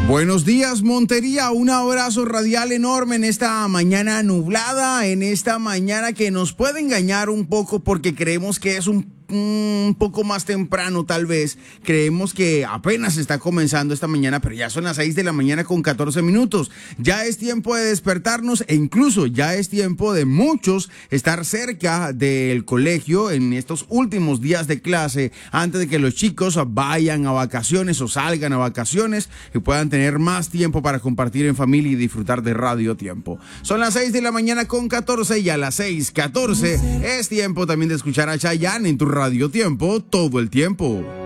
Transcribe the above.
Buenos días, Montería. Un abrazo radial enorme en esta mañana nublada, en esta mañana que nos puede engañar un poco porque creemos que es un poco más temprano, tal vez. Creemos que apenas está comenzando esta mañana, pero ya son las 6 de la mañana con 14 minutos. Ya es tiempo de despertarnos e incluso ya es tiempo de muchos estar cerca del colegio en estos últimos días de clase antes de que los chicos vayan a vacaciones o salgan a vacaciones y puedan tener más tiempo para compartir en familia y disfrutar de Radio Tiempo. Son las 6 de la mañana con 14 y a las 6:14 es tiempo también de escuchar a Chayanne en tu Radio Tiempo todo el tiempo.